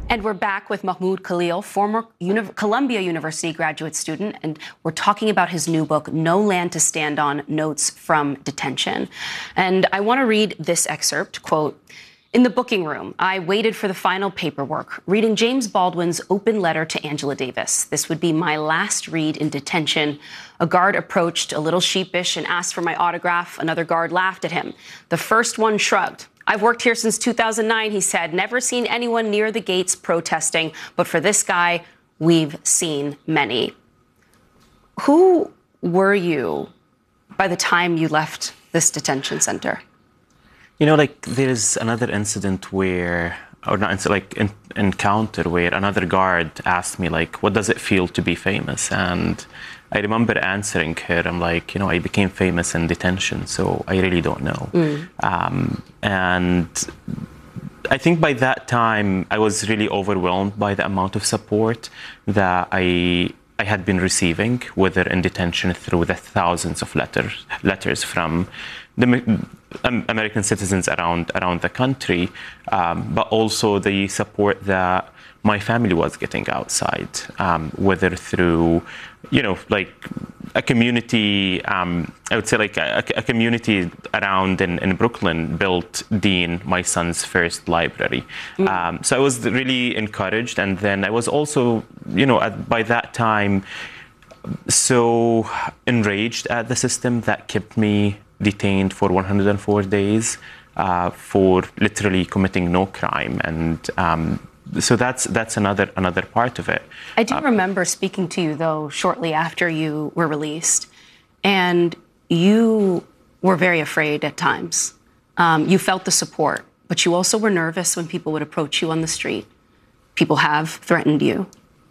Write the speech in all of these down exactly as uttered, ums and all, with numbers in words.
And we're back with Mahmoud Khalil, former Uni- Columbia University graduate student, and we're talking about his new book, No Land to Stand On, Notes from Detention. And I want to read this excerpt, quote, "In the booking room, I waited for the final paperwork, reading James Baldwin's open letter to Angela Davis. This would be my last read in detention. A guard approached, a little sheepish, and asked for my autograph. Another guard laughed at him. The first one shrugged. I've worked here since two thousand nine, he said. Never seen anyone near the gates protesting. But for this guy, we've seen many." Who were you by the time you left this detention center? You know, like, there's another incident where, or not incident, like, in, encounter where another guard asked me, like, what does it feel to be famous? And I remember answering her, I'm like, you know, I became famous in detention, so I really don't know. Mm. Um, and I think by that time, I was really overwhelmed by the amount of support that I I had been receiving, whether in detention through the thousands of letters letters from the um, American citizens around around the country, um, but also the support that my family was getting outside, um, whether through, you know, like a community, um, I would say like a, a community around in, in Brooklyn built Dean, my son's first library. Mm. Um, so I was really encouraged. And then I was also, you know, at, by that time, so enraged at the system that kept me detained for one hundred four days uh, for literally committing no crime. And um, so that's that's another another part of it. I do uh, remember speaking to you, though, shortly after you were released, and you were very afraid at times. Um, you felt the support, but you also were nervous when people would approach you on the street. People have threatened you.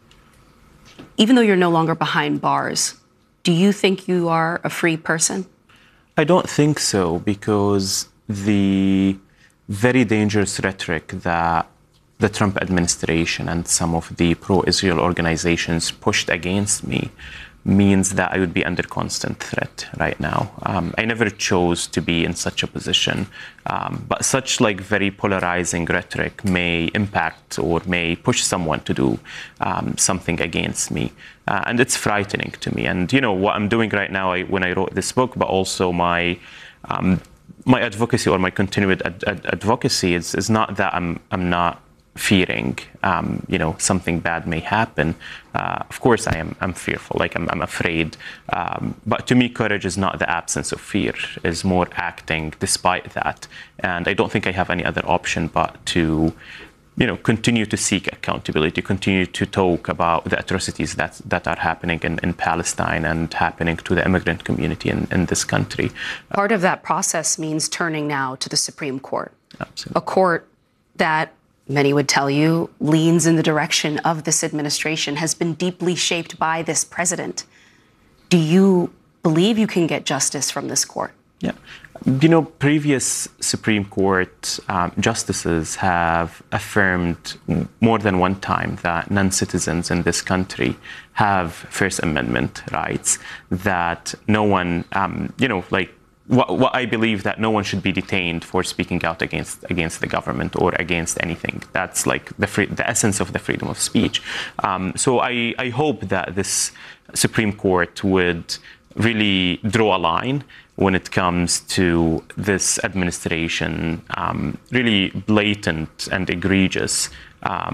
Even though you're no longer behind bars, do you think you are a free person? I don't think so, because the very dangerous rhetoric that the Trump administration and some of the pro-Israel organizations pushed against me means that I would be under constant threat right now. Um, I never chose to be in such a position, um, but such like very polarizing rhetoric may impact or may push someone to do um, something against me. Uh, and it's frightening to me. And, you know, what I'm doing right now, I, when I wrote this book, but also my um, my advocacy or my continued ad ad advocacy is, is not that I'm, I'm not fearing, um, you know, something bad may happen. Uh, of course, I am. I'm fearful. Like I'm. I'm afraid. Um, but to me, courage is not the absence of fear. Is more acting despite that. And I don't think I have any other option but to, you know, continue to seek accountability, continue to talk about the atrocities that that are happening in, in Palestine and happening to the immigrant community in, in this country. Part of that process means turning now to the Supreme Court, Absolutely. A court that, many would tell you, leans in the direction of this administration, has been deeply shaped by this president. Do you believe you can get justice from this court? Yeah. You know, previous Supreme Court um, justices have affirmed more than one time that non-citizens in this country have First Amendment rights, that no one, um, you know, like, What, what I believe that no one should be detained for speaking out against against the government or against anything. That's like the free, the essence of the freedom of speech. Um, so I, I hope that this Supreme Court would really draw a line when it comes to this administration, um, really blatant and egregious um,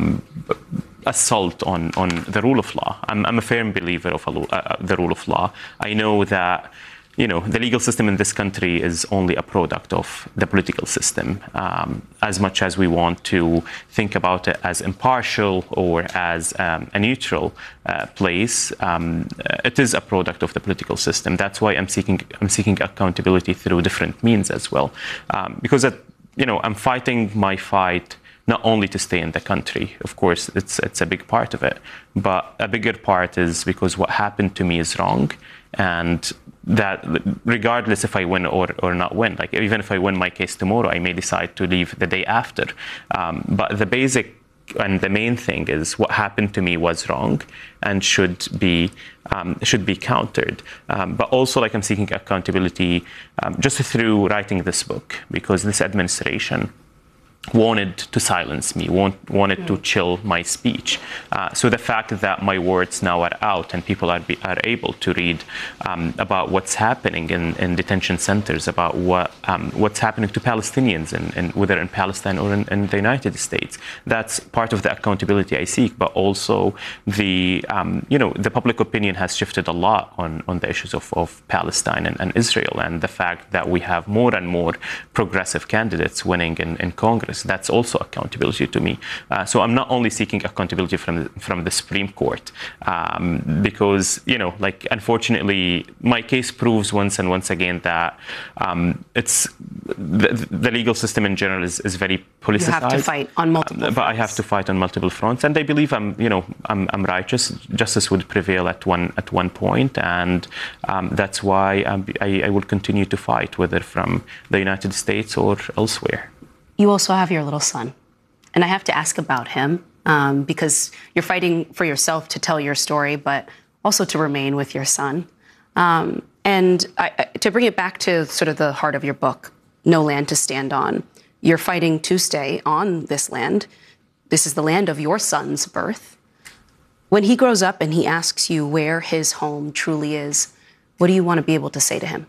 assault on, on the rule of law. I'm, I'm a firm believer of a, uh, the rule of law. I know that, you know, the legal system in this country is only a product of the political system. Um, as much as we want to think about it as impartial or as um, a neutral uh, place, um, it is a product of the political system. That's why I'm seeking I'm seeking accountability through different means as well, um, because at, you know, I'm fighting my fight not only to stay in the country. Of course, it's it's a big part of it, but a bigger part is because what happened to me is wrong, and that regardless if I win or, or not win, like even if I win my case tomorrow, I may decide to leave the day after. Um, but the basic and the main thing is what happened to me was wrong and should be um, should be countered. Um, but also, like, I'm seeking accountability um, just through writing this book, because this administration wanted to silence me, want, wanted to chill my speech. Uh, so the fact that my words now are out and people are, be, are able to read um, about what's happening in, in detention centers, about what um, what's happening to Palestinians, in, in, whether in Palestine or in, in the United States, that's part of the accountability I seek. But also, the um, you know the public opinion has shifted a lot on, on the issues of, of Palestine and, and Israel, and the fact that we have more and more progressive candidates winning in, in Congress. That's also accountability to me. Uh, so I'm not only seeking accountability from the, from the Supreme Court, um, because, you know, like, unfortunately, my case proves once and once again that um, it's the, the legal system in general is, is very politicized. You have to fight on multiple uh, fronts. But I have to fight on multiple fronts, and I believe I'm, you know, I'm, I'm righteous. Justice would prevail at one at one point, and um, that's why I'm, I, I will continue to fight, whether from the United States or elsewhere. You also have your little son, and I have to ask about him um, because you're fighting for yourself to tell your story, but also to remain with your son. Um, and I, I, to bring it back to sort of the heart of your book, No Land to Stand On, you're fighting to stay on this land. This is the land of your son's birth. When he grows up and he asks you where his home truly is, what do you want to be able to say to him?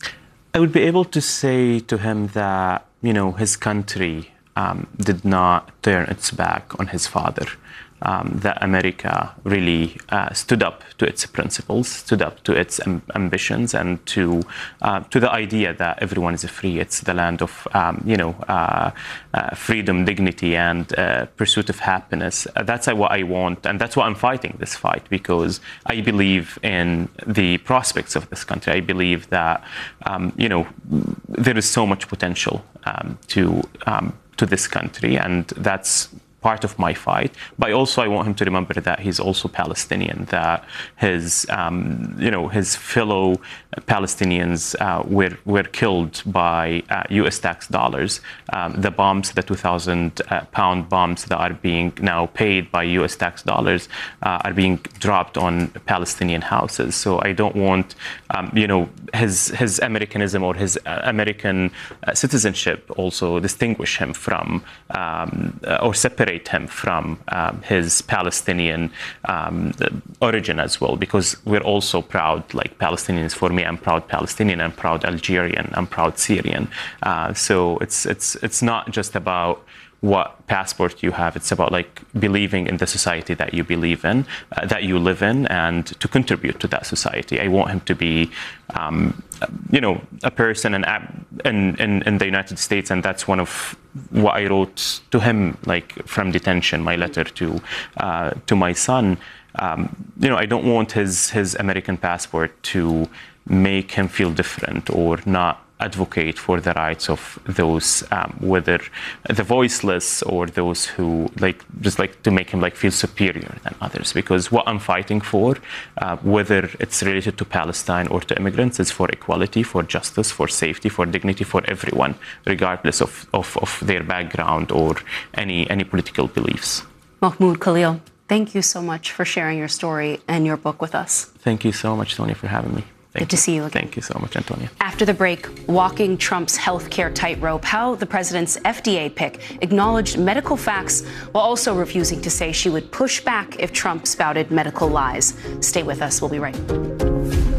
I would be able to say to him that, you know, his country um, did not turn its back on his father. Um, that America really uh, stood up to its principles, stood up to its amb ambitions, and to uh, to the idea that everyone is free. It's the land of um, you know uh, uh, freedom, dignity, and uh, pursuit of happiness. Uh, that's what I want, and that's why I'm fighting this fight, because I believe in the prospects of this country. I believe that um, you know there is so much potential um, to um, to this country, and that's part of my fight. But also I want him to remember that he's also Palestinian, that his, um, you know, his fellow Palestinians uh, were, were killed by uh, U S tax dollars. Um, the bombs, the two thousand uh, pound bombs that are being now paid by U S tax dollars uh, are being dropped on Palestinian houses. So I don't want, um, you know, his, his Americanism or his uh, American uh, citizenship also distinguish him from um, uh, or separate him from um, his Palestinian um, origin as well, because we're also proud, like Palestinians. For me, I'm proud Palestinian, I'm proud Algerian, I'm proud Syrian. Uh, so it's it's it's not just about what passport you have. It's about like believing in the society that you believe in, uh, that you live in, and to contribute to that society. I want him to be, um, you know, a person in, in, in, in the United States, and that's one of what I wrote to him, like from detention, my letter to uh, to my son. Um, you know, I don't want his his American passport to make him feel different or not advocate for the rights of those, um, whether the voiceless or those who like just like to make him like feel superior than others. Because what I'm fighting for, uh, whether it's related to Palestine or to immigrants, is for equality, for justice, for safety, for dignity, for everyone, regardless of, of, of their background or any any political beliefs. Mahmoud Khalil, thank you so much for sharing your story and your book with us. Thank you so much, Tonya, for having me. Thank Good you. to see you again. Thank you so much, Antonia. After the break, walking Trump's healthcare tightrope, how the president's F D A pick acknowledged medical facts while also refusing to say she would push back if Trump spouted medical lies. Stay with us. We'll be right back.